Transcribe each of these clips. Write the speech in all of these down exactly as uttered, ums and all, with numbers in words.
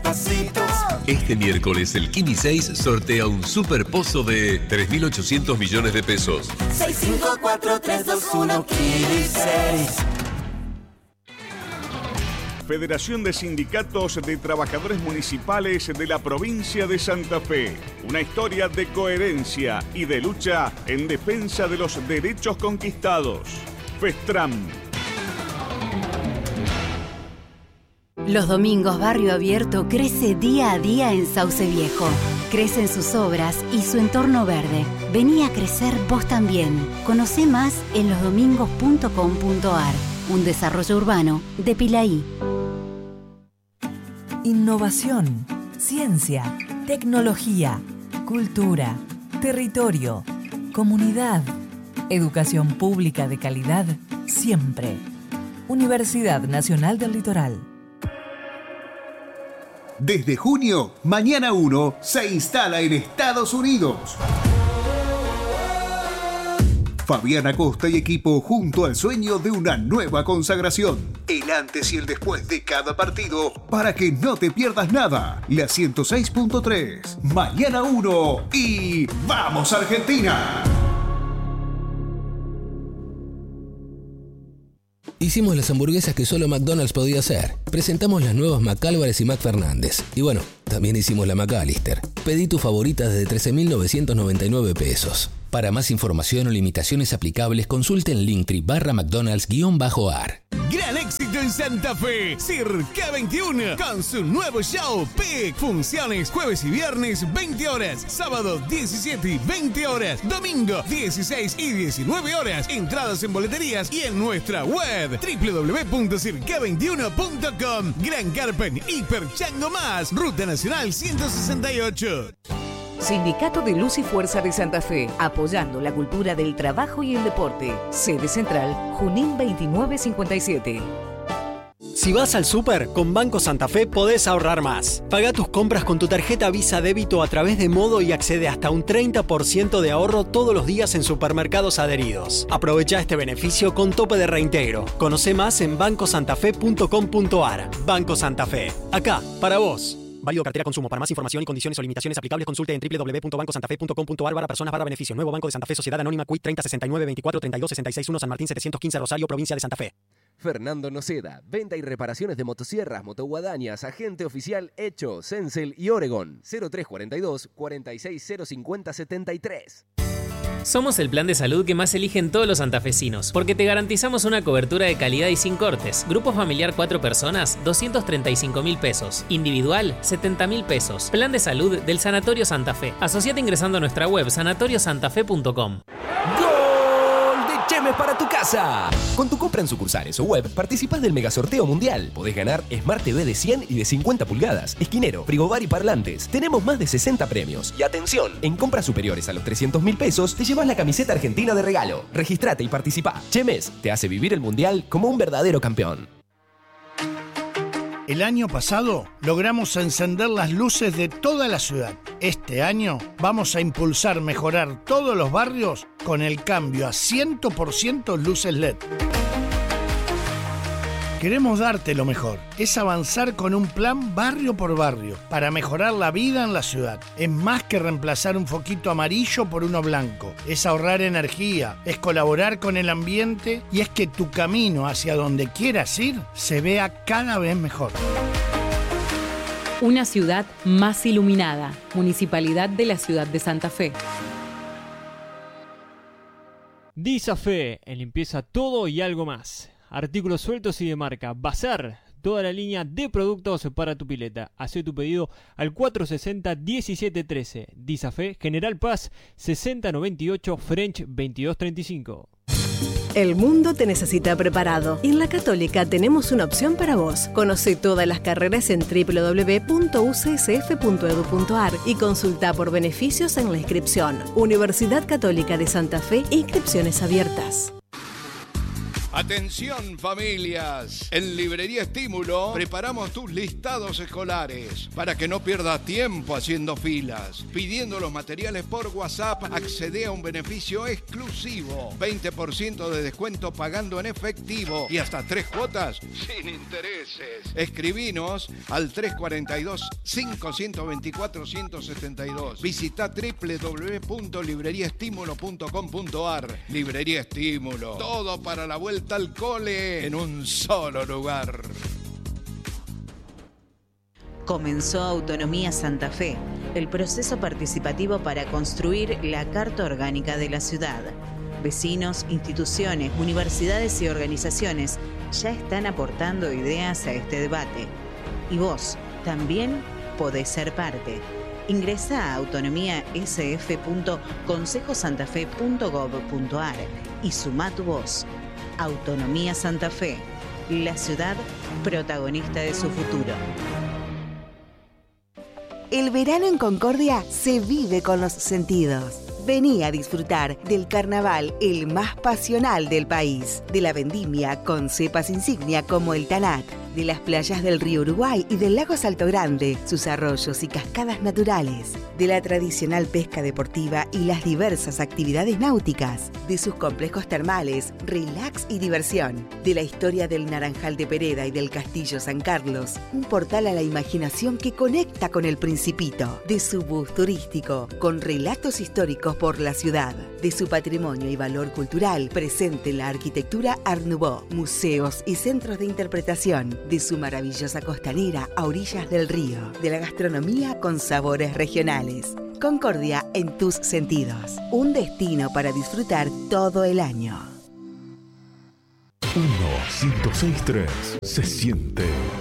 pasitos. Este miércoles el Kini seis sortea un super pozo de tres mil ochocientos millones de pesos. seis cinco cuatro tres dos uno Kini seis. Federación de Sindicatos de Trabajadores Municipales de la provincia de Santa Fe. Una historia de coherencia y de lucha en defensa de los derechos conquistados. FESTRAM. Los domingos Barrio Abierto crece día a día en Sauce Viejo. Crecen sus obras y su entorno verde. Vení a crecer vos también. Conocé más en los domingos punto com punto ar. Un desarrollo urbano de Pilaí. Innovación, ciencia, tecnología, cultura, territorio, comunidad, educación pública de calidad, siempre. Universidad Nacional del Litoral. Desde junio, Mañana uno se instala en Estados Unidos. Fabián Acosta y equipo junto al sueño de una nueva consagración. El antes y el después de cada partido para que no te pierdas nada. La ciento seis punto tres. Mañana uno y ¡vamos Argentina! Hicimos las hamburguesas que solo McDonald's podía hacer. Presentamos las nuevas McAlvarez y McFernández. Y bueno, también hicimos la McAllister. Pedí tu favorita desde trece mil novecientos noventa y nueve pesos. Para más información o limitaciones aplicables, consulte en Linktree barra McDonald's-ar. Gran éxito en Santa Fe. Circa veintiuno con su nuevo show P I C. Funciones jueves y viernes veinte horas, sábado diecisiete y veinte horas, domingo dieciséis y diecinueve horas. Entradas en boleterías y en nuestra web doble u doble u doble u punto circa veintiuno punto com. Gran Carpen Hiper Chango Más, Ruta Nacional ciento sesenta y ocho. Sindicato de Luz y Fuerza de Santa Fe, apoyando la cultura del trabajo y el deporte. Sede central, Junín veintinueve cincuenta y siete. Si vas al súper, con Banco Santa Fe podés ahorrar más. Paga tus compras con tu tarjeta Visa Débito a través de Modo y accede hasta un treinta por ciento de ahorro todos los días en supermercados adheridos. Aprovecha este beneficio con tope de reintegro. Conoce más en banco santa fe punto com punto ar. Banco Santa Fe. Acá, para vos. Válido cartera consumo. Para más información y condiciones o limitaciones aplicables consulte en doble u doble u doble u punto banco santa fe punto com punto ar barra personas barra beneficios. Nuevo Banco de Santa Fe, Sociedad Anónima, Quit treinta sesenta y nueve veinticuatro treinta y dos sesenta y seis uno, San Martín setecientos quince, Rosario, provincia de Santa Fe. Fernando Noceda, venta y reparaciones de motosierras, motoguadañas, agente oficial Hecho, Cencel y Oregon. cero tres cuarenta y dos, cuarenta y seis cero cincuenta setenta y tres. Somos el plan de salud que más eligen todos los santafesinos, porque te garantizamos una cobertura de calidad y sin cortes. Grupo familiar cuatro personas, doscientos treinta y cinco mil pesos. Individual, setenta mil pesos. Plan de salud del Sanatorio Santa Fe. Asociate ingresando a nuestra web sanatorio santa fe punto com. Chemes para tu casa. Con tu compra en sucursales o web, participás del mega sorteo mundial. Podés ganar Smart T V de cien y de cincuenta pulgadas, esquinero, frigobar y parlantes. Tenemos más de sesenta premios. Y atención, en compras superiores a los trescientos mil pesos, te llevas la camiseta argentina de regalo. Registrate y participá. Chemes te hace vivir el mundial como un verdadero campeón. El año pasado logramos encender las luces de toda la ciudad. Este año vamos a impulsar mejorar todos los barrios con el cambio a cien por ciento luces L E D. Queremos darte lo mejor. Es avanzar con un plan barrio por barrio para mejorar la vida en la ciudad. Es más que reemplazar un foquito amarillo por uno blanco. Es ahorrar energía, es colaborar con el ambiente y es que tu camino hacia donde quieras ir se vea cada vez mejor. Una ciudad más iluminada. Municipalidad de la Ciudad de Santa Fe. Disafe, en limpieza todo y algo más. Artículos sueltos y de marca. Bazar, toda la línea de productos para tu pileta. Hacé tu pedido al cuatro sesenta, diecisiete trece. Disafe, General Paz, sesenta noventa y ocho, French veintidós treinta y cinco. El mundo te necesita preparado. En la Católica tenemos una opción para vos. Conoce todas las carreras en doble u doble u doble u punto u c s f punto e d u punto a r y consulta por beneficios en la inscripción. Universidad Católica de Santa Fe, inscripciones abiertas. Atención familias, en Librería Estímulo preparamos tus listados escolares para que no pierdas tiempo haciendo filas. Pidiendo los materiales por WhatsApp, accede a un beneficio exclusivo, veinte por ciento de descuento pagando en efectivo y hasta tres cuotas sin intereses. Escribinos al tres cuatro dos, cinco dos cuatro, uno siete dos. Visita doble u doble u doble u punto librería estímulo punto com punto a r. Librería Estímulo, todo para la vuelta al cole en un solo lugar. Comenzó Autonomía Santa Fe, el proceso participativo para construir la Carta Orgánica de la ciudad. Vecinos, instituciones, universidades y organizaciones ya están aportando ideas a este debate. Y vos también podés ser parte. Ingresá a autonomía s f punto consejo santa fe punto gov punto a r y sumá tu voz. Autonomía Santa Fe, la ciudad protagonista de su futuro. El verano en Concordia se vive con los sentidos. Vení a disfrutar del carnaval el más pasional del país, de la vendimia con cepas insignia como el Tanat, de las playas del río Uruguay y del lago Salto Grande, sus arroyos y cascadas naturales, de la tradicional pesca deportiva y las diversas actividades náuticas, de sus complejos termales, relax y diversión, de la historia del Naranjal de Pereda y del Castillo San Carlos, un portal a la imaginación que conecta con el Principito, de su bus turístico, con relatos históricos por la ciudad, de su patrimonio y valor cultural presente en la arquitectura Art Nouveau, museos y centros de interpretación, de su maravillosa costanera a orillas del río, de la gastronomía con sabores regionales. Concordia en tus sentidos. Un destino para disfrutar todo el año. uno, ciento seis punto tres. Se siente.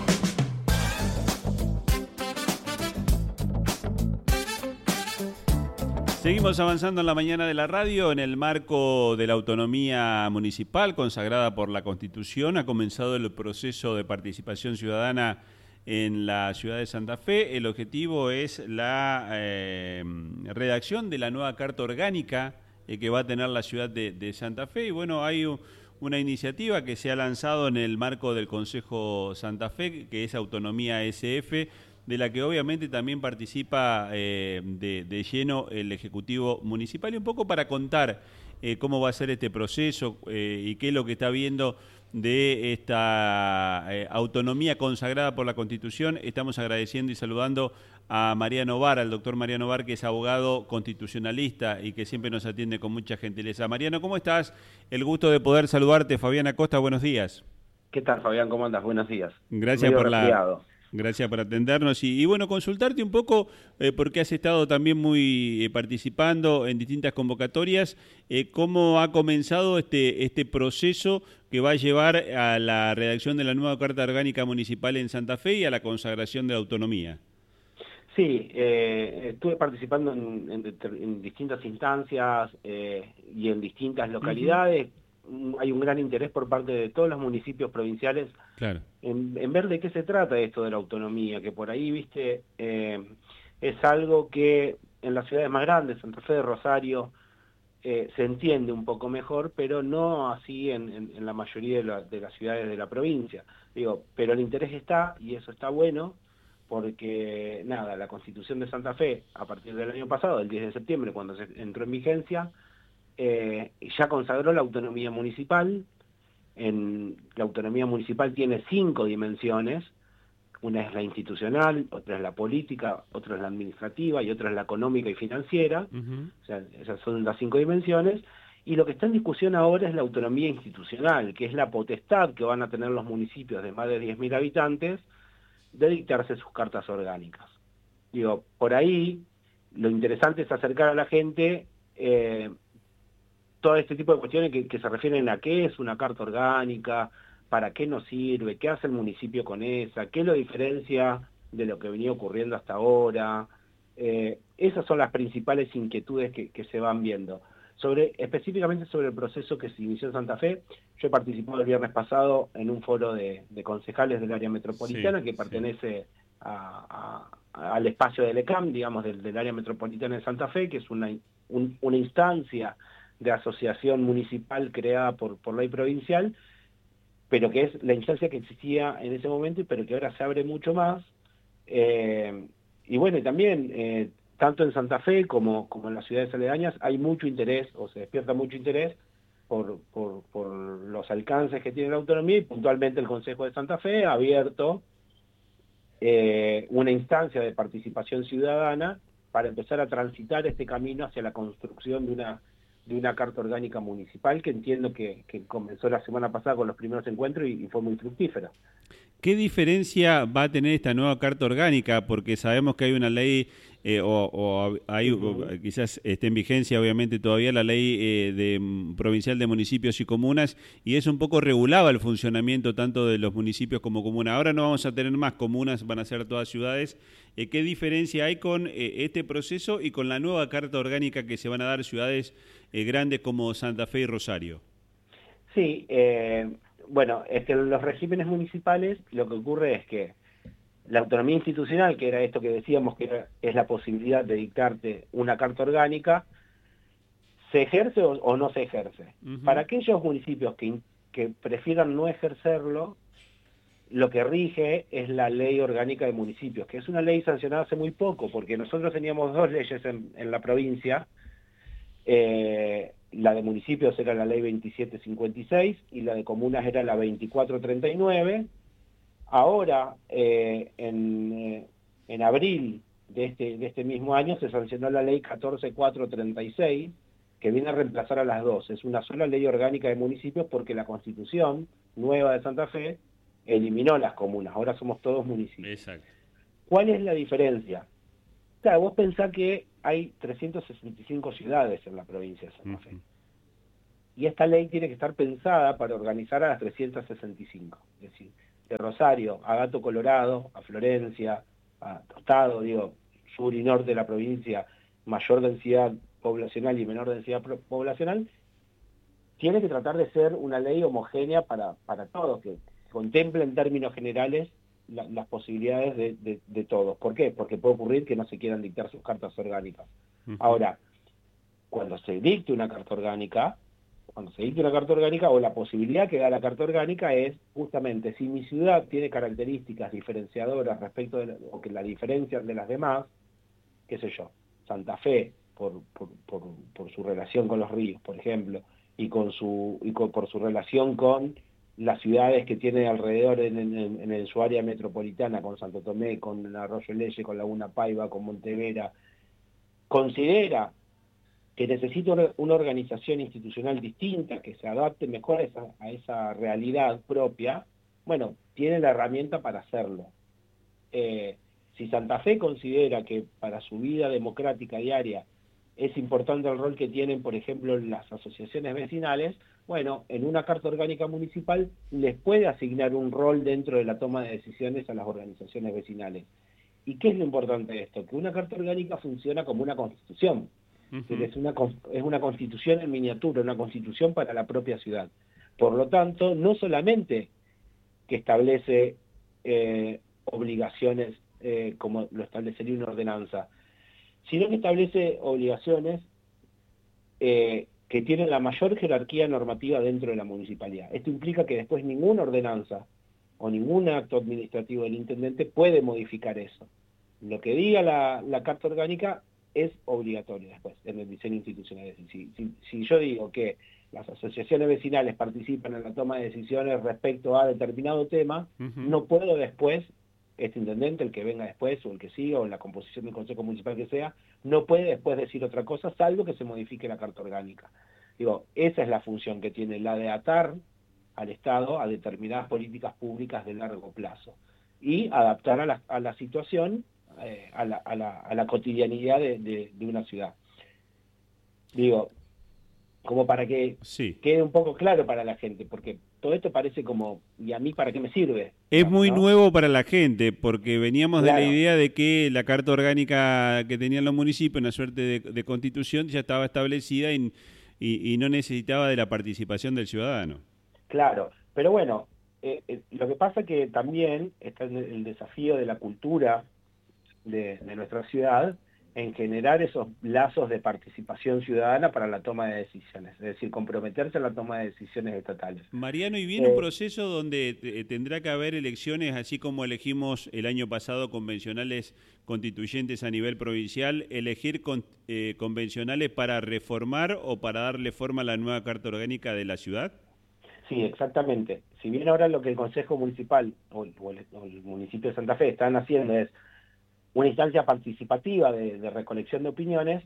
Seguimos avanzando en la mañana de la radio en el marco de la autonomía municipal consagrada por la Constitución. Ha comenzado el proceso de participación ciudadana en la ciudad de Santa Fe. El objetivo es la eh, redacción de la nueva Carta Orgánica eh, que va a tener la ciudad de, de Santa Fe. Y bueno, hay un, una iniciativa que se ha lanzado en el marco del Consejo Santa Fe, que es Autonomía S F, de la que obviamente también participa eh, de, de lleno el Ejecutivo Municipal, y un poco para contar eh, cómo va a ser este proceso eh, y qué es lo que está viendo de esta eh, autonomía consagrada por la Constitución. Estamos agradeciendo y saludando a Mariano Var, al doctor Mariano Var, que es abogado constitucionalista y que siempre nos atiende con mucha gentileza. Mariano, ¿cómo estás? El gusto de poder saludarte. Fabián Acosta, buenos días. ¿Qué tal, Fabián? ¿Cómo andas? Buenos días. Gracias Medio por resfriado. la... Gracias por atendernos y, y bueno, consultarte un poco, eh, porque has estado también muy eh, participando en distintas convocatorias, eh, cómo ha comenzado este, este proceso que va a llevar a la redacción de la nueva Carta Orgánica Municipal en Santa Fe y a la consagración de la autonomía. Sí, eh, estuve participando en, en, en distintas instancias eh, y en distintas localidades. Uh-huh. Hay un gran interés por parte de todos los municipios provinciales claro. en, en ver de qué se trata esto de la autonomía, que por ahí, viste, eh, es algo que en las ciudades más grandes, Santa Fe de Rosario, eh, se entiende un poco mejor, pero no así en, en, en la mayoría de, la, de las ciudades de la provincia. Digo, pero el interés está, y eso está bueno, porque, nada, la Constitución de Santa Fe, a partir del año pasado, el diez de septiembre, cuando se entró en vigencia, Eh, ya consagró la autonomía municipal. En, la autonomía municipal tiene cinco dimensiones. Una es la institucional, otra es la política, otra es la administrativa y otra es la económica y financiera. Uh-huh. O sea, esas son las cinco dimensiones. Y lo que está en discusión ahora es la autonomía institucional, que es la potestad que van a tener los municipios de más de diez mil habitantes de dictarse sus cartas orgánicas. Digo, por ahí lo interesante es acercar a la gente eh, todo este tipo de cuestiones que, que se refieren a qué es una carta orgánica, para qué nos sirve, qué hace el municipio con esa, qué lo diferencia de lo que venía ocurriendo hasta ahora. Eh, esas son las principales inquietudes que, que se van viendo. Sobre, específicamente sobre el proceso que se inició en Santa Fe, yo he participado el viernes pasado en un foro de, de concejales del área metropolitana sí, que pertenece sí. a, a, al espacio del E C A M, digamos, del, del área metropolitana de Santa Fe, que es una, un, una instancia de asociación municipal creada por, por ley provincial, pero que es la instancia que existía en ese momento, pero que ahora se abre mucho más. Eh, y bueno, y también, eh, tanto en Santa Fe como, como en las ciudades aledañas, hay mucho interés, o se despierta mucho interés por, por, por los alcances que tiene la autonomía, y puntualmente el Consejo de Santa Fe ha abierto eh, una instancia de participación ciudadana para empezar a transitar este camino hacia la construcción de una de una carta orgánica municipal, que entiendo que, que comenzó la semana pasada con los primeros encuentros y, y fue muy fructífera. ¿Qué diferencia va a tener esta nueva carta orgánica? Porque sabemos que hay una ley, eh, o, o hay, uh-huh. o quizás esté en vigencia obviamente todavía la ley eh, de, provincial de municipios y comunas, y eso un poco regulaba el funcionamiento tanto de los municipios como comunas. Ahora no vamos a tener más comunas, van a ser todas ciudades. Eh, ¿Qué diferencia hay con eh, este proceso y con la nueva carta orgánica que se van a dar ciudades eh, grandes como Santa Fe y Rosario? Sí, eh... bueno, es que en los regímenes municipales lo que ocurre es que la autonomía institucional, que era esto que decíamos que era, es la posibilidad de dictarte una carta orgánica, ¿se ejerce o, o no se ejerce? Uh-huh. Para aquellos municipios que, que prefieran no ejercerlo, lo que rige es la Ley Orgánica de Municipios, que es una ley sancionada hace muy poco, porque nosotros teníamos dos leyes en, en la provincia. eh, La de municipios era la ley veintisiete cincuenta y seis y la de comunas era la veinticuatro treinta y nueve. Ahora, eh, en, eh, en abril de este, de este mismo año, se sancionó la ley catorce cuatrocientos treinta y seis, que viene a reemplazar a las dos. Es una sola ley orgánica de municipios porque la Constitución nueva de Santa Fe eliminó las comunas. Ahora somos todos municipios. Exacto. ¿Cuál es la diferencia? Claro, vos pensás que hay trescientas sesenta y cinco ciudades en la provincia de Santa Fe. Uh-huh. Y esta ley tiene que estar pensada para organizar a las trescientas sesenta y cinco. Es decir, de Rosario a Gato Colorado, a Florencia, a Tostado, digo, sur y norte de la provincia, mayor densidad poblacional y menor densidad poblacional, tiene que tratar de ser una ley homogénea para, para todos, que contemple en términos generales La, las posibilidades de, de, de todos. ¿Por qué? Porque puede ocurrir que no se quieran dictar sus cartas orgánicas. Uh-huh. Ahora, cuando se dicte una carta orgánica, cuando se dicte una carta orgánica, o la posibilidad que da la carta orgánica es, justamente, si mi ciudad tiene características diferenciadoras respecto de la, o que la diferencian de las demás, qué sé yo, Santa Fe, por, por, por, por su relación con los ríos, por ejemplo, y con su y con, por su relación con las ciudades que tiene alrededor en, en, en, en su área metropolitana, con Santo Tomé, con Arroyo Leye, con Laguna Paiva, con Montevera, considera que necesita una organización institucional distinta, que se adapte mejor a esa, a esa realidad propia, bueno, tiene la herramienta para hacerlo. Eh, si Santa Fe considera que para su vida democrática diaria es importante el rol que tienen, por ejemplo, las asociaciones vecinales, bueno, en una carta orgánica municipal les puede asignar un rol dentro de la toma de decisiones a las organizaciones vecinales. ¿Y qué es lo importante de esto? Que una carta orgánica funciona como una constitución. Uh-huh. Es una, es una constitución en miniatura, una constitución para la propia ciudad. Por lo tanto, no solamente que establece eh, obligaciones eh, como lo establecería una ordenanza, sino que establece obligaciones eh, que tienen la mayor jerarquía normativa dentro de la municipalidad. Esto implica que después ninguna ordenanza o ningún acto administrativo del intendente puede modificar eso. Lo que diga la, la carta orgánica es obligatorio después en el diseño institucional. Es decir, si, si, si yo digo que las asociaciones vecinales participan en la toma de decisiones respecto a determinado tema, uh-huh. no puedo después, este intendente, el que venga después, o el que siga, o en la composición del consejo municipal que sea, no puede después decir otra cosa, salvo que se modifique la carta orgánica. Digo, esa es la función que tiene, la de atar al Estado a determinadas políticas públicas de largo plazo y adaptar a la, a la situación, eh, a, la, a, la, a la cotidianidad de, de, de una ciudad. Digo, como para que sí. quede un poco claro para la gente, porque todo esto parece como, ¿y a mí para qué me sirve? Es muy ¿no? nuevo para la gente, porque veníamos claro. de la idea de que la carta orgánica que tenían los municipios, una suerte de, de constitución, ya estaba establecida y, y, y no necesitaba de la participación del ciudadano. Claro, pero bueno, eh, eh, lo que pasa que también está el desafío de la cultura de, de nuestra ciudad, en generar esos lazos de participación ciudadana para la toma de decisiones, es decir, comprometerse a la toma de decisiones estatales. Mariano, y viene Eh, un proceso donde eh, tendrá que haber elecciones, así como elegimos el año pasado convencionales constituyentes a nivel provincial, elegir con, eh, convencionales para reformar o para darle forma a la nueva Carta Orgánica de la ciudad. Sí, exactamente. Si bien ahora lo que el Consejo Municipal o el, o el, o el municipio de Santa Fe están haciendo es una instancia participativa de, de recolección de opiniones,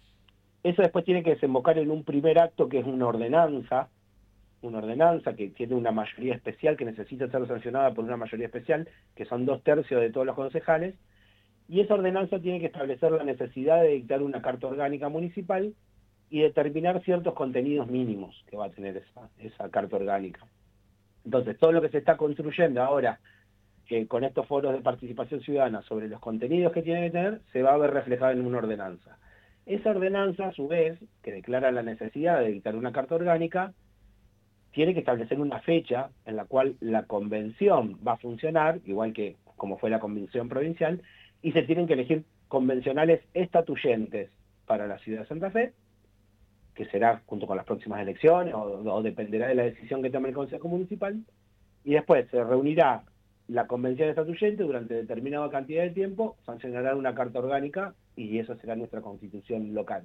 eso después tiene que desembocar en un primer acto que es una ordenanza, una ordenanza que tiene una mayoría especial, que necesita ser sancionada por una mayoría especial, que son dos tercios de todos los concejales, y esa ordenanza tiene que establecer la necesidad de dictar una carta orgánica municipal y determinar ciertos contenidos mínimos que va a tener esa, esa carta orgánica. Entonces, todo lo que se está construyendo ahora eh, con estos foros de participación ciudadana sobre los contenidos que tiene que tener, se va a ver reflejado en una ordenanza. Esa ordenanza, a su vez, que declara la necesidad de dictar una carta orgánica, tiene que establecer una fecha en la cual la convención va a funcionar, igual que como fue la convención provincial, y se tienen que elegir convencionales estatuyentes para la ciudad de Santa Fe, que será junto con las próximas elecciones, o, o dependerá de la decisión que tome el Consejo Municipal, y después se reunirá la convención estatuyente durante determinada cantidad de tiempo, sancionará una carta orgánica, y eso será nuestra constitución local.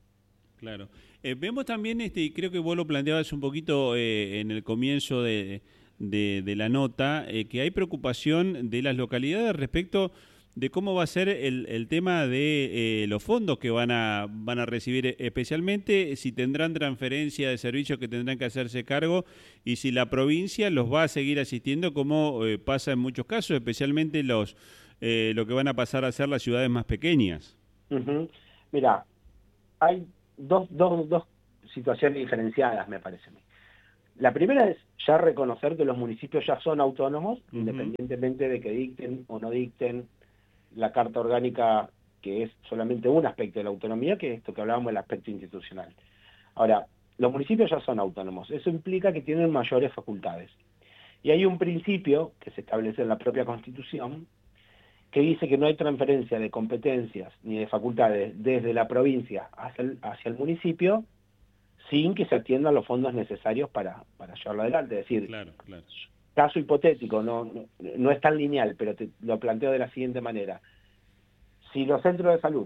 Claro. Eh, vemos también, este, y creo que vos lo planteabas un poquito eh, en el comienzo de, de, de la nota, eh, que hay preocupación de las localidades respecto de cómo va a ser el, el tema de eh, los fondos que van a van a recibir, especialmente si tendrán transferencia de servicios que tendrán que hacerse cargo y si la provincia los va a seguir asistiendo como eh, pasa en muchos casos, especialmente los eh, lo que van a pasar a ser las ciudades más pequeñas. Uh-huh. Mira, hay dos, dos, dos situaciones diferenciadas, me parece a mí. La primera es ya reconocer que los municipios ya son autónomos, uh-huh, independientemente de que dicten o no dicten la Carta Orgánica, que es solamente un aspecto de la autonomía, que es esto que hablábamos del aspecto institucional. Ahora, los municipios ya son autónomos, eso implica que tienen mayores facultades. Y hay un principio que se establece en la propia Constitución, que dice que no hay transferencia de competencias ni de facultades desde la provincia hacia el, hacia el municipio sin que se atiendan los fondos necesarios para, para llevarlo adelante. Es decir, claro, claro. Caso hipotético, no, no, no es tan lineal, pero te lo planteo de la siguiente manera. Si los centros de salud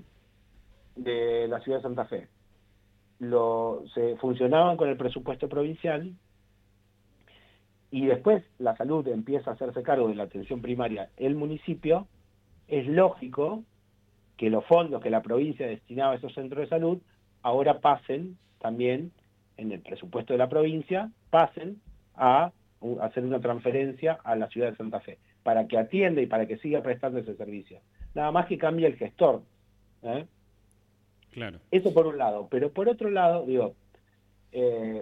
de la ciudad de Santa Fe lo, se funcionaban con el presupuesto provincial y después la salud empieza a hacerse cargo de la atención primaria el municipio, es lógico que los fondos que la provincia destinaba a esos centros de salud ahora pasen también en el presupuesto de la provincia, pasen a hacer una transferencia a la ciudad de Santa Fe, para que atienda y para que siga prestando ese servicio. Nada más que cambie el gestor. ¿eh? Claro. Eso por un lado. Pero por otro lado, digo, eh,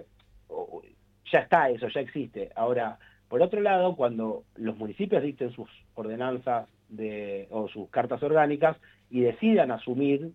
ya está eso, ya existe. Ahora, por otro lado, cuando los municipios dicten sus ordenanzas de, o sus cartas orgánicas y decidan asumir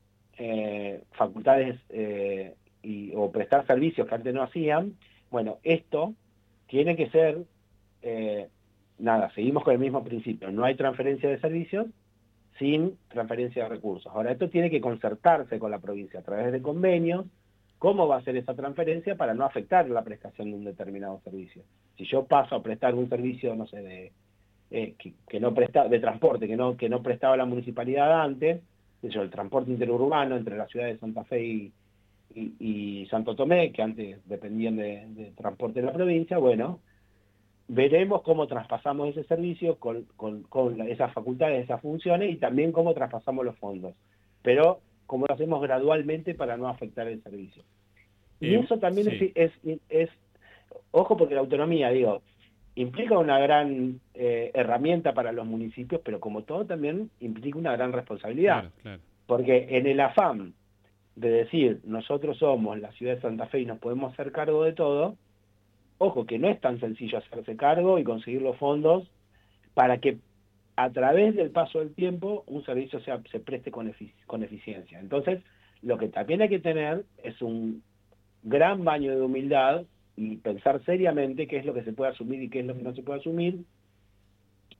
eh, facultades eh, y, o prestar servicios que antes no hacían, bueno, esto tiene que ser, eh, nada, seguimos con el mismo principio, no hay transferencia de servicios sin transferencia de recursos. Ahora, esto tiene que concertarse con la provincia a través de convenios, cómo va a ser esa transferencia para no afectar la prestación de un determinado servicio. Si yo paso a prestar un servicio, no sé, de eh, que, que no presta, de transporte, que no, que no prestaba la municipalidad antes, eso, el transporte interurbano entre la ciudad de Santa Fe y Y, y Santo Tomé, que antes dependían de, de transporte de la provincia, bueno, veremos cómo traspasamos ese servicio con, con, con esas facultades, esas funciones, y también cómo traspasamos los fondos. Pero cómo lo hacemos gradualmente para no afectar el servicio. Y eh, eso también sí. es, es, es, ojo, porque la autonomía, digo, implica una gran eh, herramienta para los municipios, pero como todo también implica una gran responsabilidad. Claro, claro. Porque en el afán de decir, nosotros somos la ciudad de Santa Fe y nos podemos hacer cargo de todo, ojo que no es tan sencillo hacerse cargo y conseguir los fondos para que a través del paso del tiempo un servicio sea, se preste con, efic con eficiencia. Entonces, lo que también hay que tener es un gran baño de humildad y pensar seriamente qué es lo que se puede asumir y qué es lo que no se puede asumir,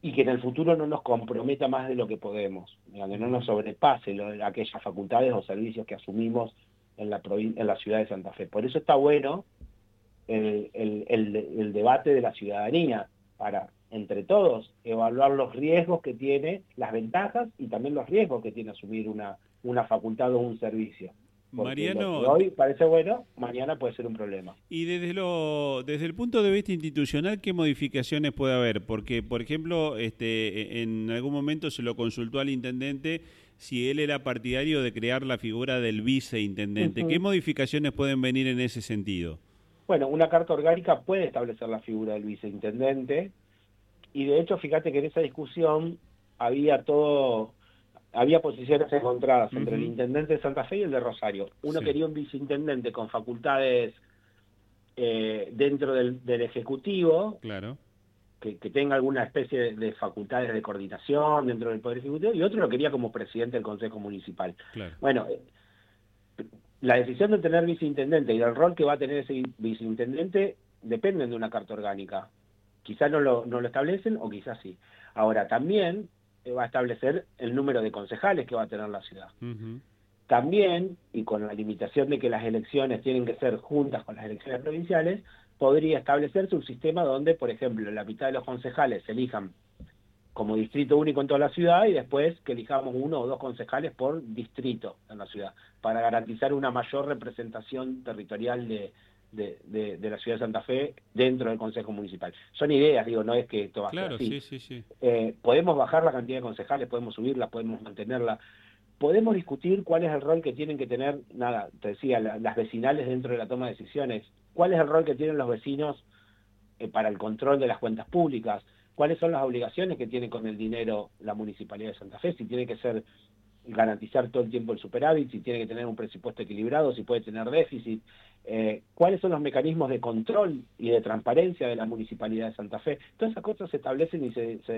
y que en el futuro no nos comprometa más de lo que podemos, que no nos sobrepase lo, aquellas facultades o servicios que asumimos en la, en la ciudad de Santa Fe. Por eso está bueno el, el, el, el debate de la ciudadanía, para, entre todos, evaluar los riesgos que tiene, las ventajas y también los riesgos que tiene asumir una, una facultad o un servicio. Porque Mariano, lo que hoy parece bueno, mañana puede ser un problema. Y desde lo desde el punto de vista institucional, ¿qué modificaciones puede haber? Porque, por ejemplo, este, en algún momento se lo consultó al intendente si él era partidario de crear la figura del viceintendente. Uh-huh. ¿Qué modificaciones pueden venir en ese sentido? Bueno, una carta orgánica puede establecer la figura del viceintendente, y de hecho, fíjate que en esa discusión había todo... había posiciones encontradas uh-huh. entre el intendente de Santa Fe y el de Rosario. Uno sí. quería un viceintendente con facultades eh, dentro del, del Ejecutivo, claro. que, que tenga alguna especie de, de facultades de coordinación dentro del Poder Ejecutivo, y otro lo quería como presidente del Consejo Municipal. Claro. Bueno, eh, la decisión de tener viceintendente y del rol que va a tener ese viceintendente dependen de una carta orgánica. Quizás no lo, no lo establecen o quizás sí. Ahora, también va a establecer el número de concejales que va a tener la ciudad. Uh-huh. También, y con la limitación de que las elecciones tienen que ser juntas con las elecciones provinciales, podría establecerse un sistema donde, por ejemplo, la mitad de los concejales se elijan como distrito único en toda la ciudad y después que elijamos uno o dos concejales por distrito en la ciudad, para garantizar una mayor representación territorial de, de, de, de la ciudad de Santa Fe dentro del Consejo Municipal. Son ideas, digo, no es que esto va a claro, ser así. Sí, sí, sí. Eh, podemos bajar la cantidad de concejales, podemos subirla, podemos mantenerla, podemos discutir cuál es el rol que tienen que tener, nada, te decía, la, las vecinales dentro de la toma de decisiones, cuál es el rol que tienen los vecinos eh, para el control de las cuentas públicas, cuáles son las obligaciones que tiene con el dinero la Municipalidad de Santa Fe, si tiene que ser garantizar todo el tiempo el superávit, si tiene que tener un presupuesto equilibrado, si puede tener déficit, eh, cuáles son los mecanismos de control y de transparencia de la Municipalidad de Santa Fe. Todas esas cosas se establecen y se, se